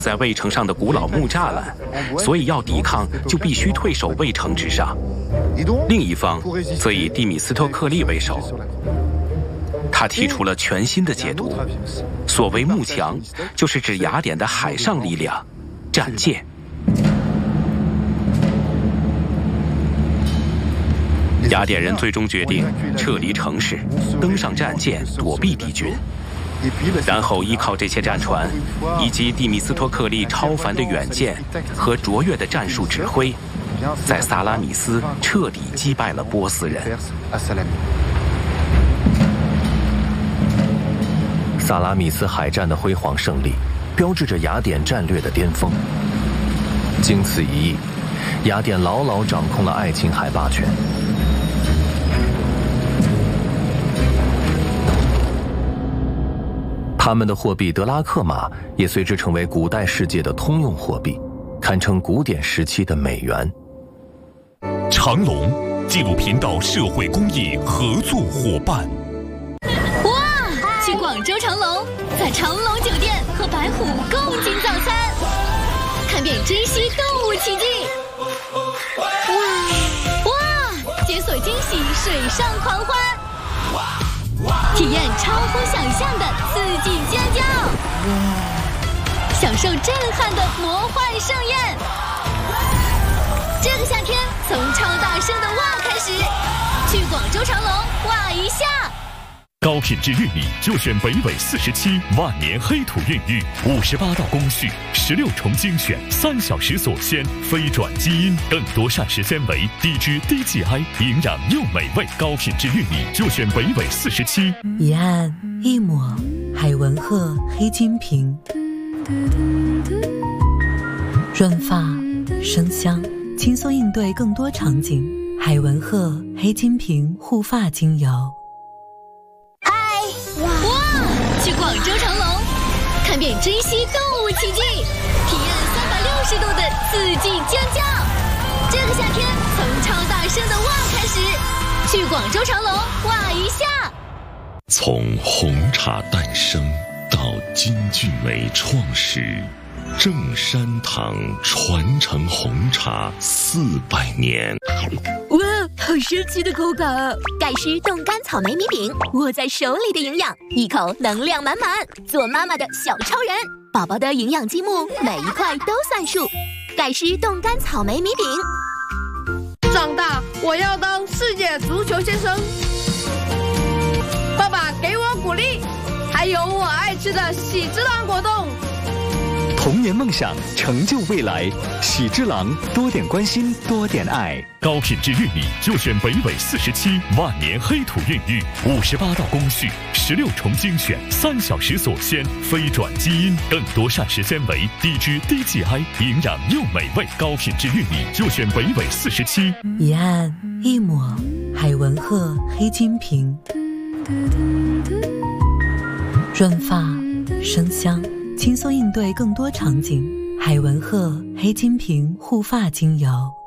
在卫城上的古老木栅栏，所以要抵抗就必须退守卫城之上。另一方则以蒂米斯托克利为首，他提出了全新的解读。所谓幕墙，就是指雅典的海上力量——战舰。雅典人最终决定撤离城市，登上战舰躲避敌军，然后依靠这些战船以及蒂米斯托克利超凡的远见和卓越的战术指挥，在萨拉米斯彻底击败了波斯人。 萨拉米斯海战的辉煌胜利，标志着雅典战略的巅峰。经此一役，雅典牢牢掌控了爱琴海霸权。他们的货币德拉克马也随之成为古代世界的通用货币，堪称古典时期的美元。 长隆进入频道社会公益合作伙伴。 哇！去广州长隆，在长隆酒店和白虎共进早餐，看遍珍稀动物奇迹。哇！解锁惊喜水上狂欢。体验超乎想象的刺激尖叫，享受震撼的魔幻盛宴。这个夏天，从超大声的哇开始，去广州长隆哇一下。 高品质玉米就选北纬47万年黑土孕育，58道工序，16重精选，3小时锁鲜，非转基因，更多膳食纤维，低脂低 GI， 营养又美味。高品质玉米就选北纬47。 一按一抹，海文鹤黑金瓶，润发生香，轻松应对更多场景。海文鹤黑金瓶护发精油。 去广州长隆，看遍珍稀动物奇迹，体验360度的刺激尖叫。这个夏天，从超大声的哇开始，去广州长隆哇一下。 从红茶诞生到金骏眉创始，正山堂传承红茶400年。 哇，好神奇的口感！盖诗冻干草莓米饼，握在手里的营养，一口能量满满，做妈妈的小超人。宝宝的营养积木，每一块都算数。盖诗冻干草莓米饼。 长大我要当世界足球先生。爸爸给我鼓励，还有我爱吃的喜之郎果冻。 童年梦想，成就未来。喜之郎，多点关心，多点爱。 高品质玉米就选北纬47万年黑土孕育，58道工序，16重精选，3小时锁鲜，非转基因，更多膳食纤维，低脂低 GI， 营养又美味。高品质玉米就选北纬47。 一按一抹，海文鹤黑金瓶，润发生香，轻松应对更多场景。海文鹤黑金瓶护发精油。